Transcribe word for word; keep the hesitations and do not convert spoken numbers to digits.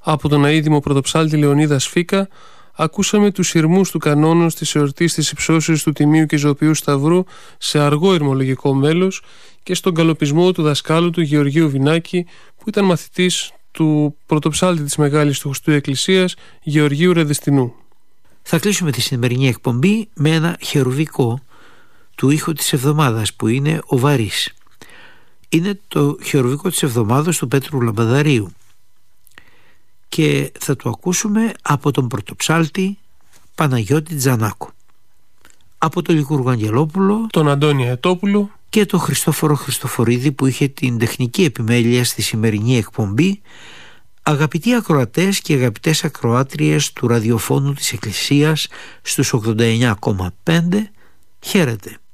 Από τον αείδημο πρωτοψάλτη Λεωνίδα Σφίκα ακούσαμε τους ηρμούς του κανόνος της εορτής της υψώσεως του Τιμίου και Ζωοποιού Σταυρού σε αργό ηρμολογικό μέλος και στον καλοπισμό του δασκάλου του Γεωργίου Βινάκη, που ήταν μαθητής του πρωτοψάλτη της Μεγάλης του Χριστού Εκκλησίας Γεωργίου Ρεδεστινού. Θα κλείσουμε τη σημερινή εκπομπή με ένα χερουβικό του ήχου της εβδομάδας, που είναι ο Βαρύς. Είναι το χερουβικό της εβδομάδας του Πέτρου Λαμπαδαρίου και θα το ακούσουμε από τον πρωτοψάλτη Παναγιώτη Τζανάκο, από τον Λικούργο Αγγελόπουλο, τον Αντώνη Αετόπουλο και τον Χριστόφορο Χριστοφορίδη, που είχε την τεχνική επιμέλεια στη σημερινή εκπομπή. Αγαπητοί ακροατές και αγαπητές ακροάτριες του ραδιοφώνου της Εκκλησίας στους ογδόντα εννιά κόμμα πέντε, χαίρετε.